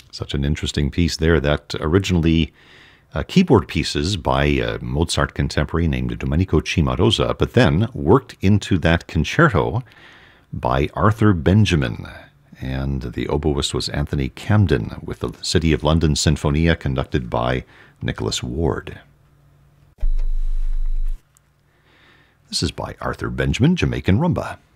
Such an interesting piece there. That originally keyboard pieces by a Mozart contemporary named Domenico Cimarosa, but then worked into that concerto by Arthur Benjamin. And the oboist was Anthony Camden, with the City of London Sinfonia conducted by Nicholas Ward. This is by Arthur Benjamin, Jamaican Rumba.